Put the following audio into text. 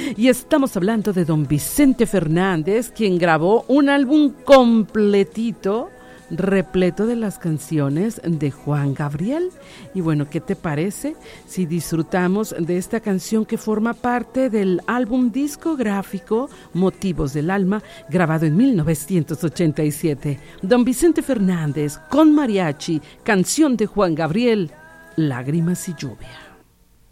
Y estamos hablando de don Vicente Fernández, quien grabó un álbum completito, repleto de las canciones de Juan Gabriel. Y bueno, ¿qué te parece si disfrutamos de esta canción que forma parte del álbum discográfico Motivos del Alma, grabado en 1987? Don Vicente Fernández con mariachi, canción de Juan Gabriel, Lágrimas y lluvia.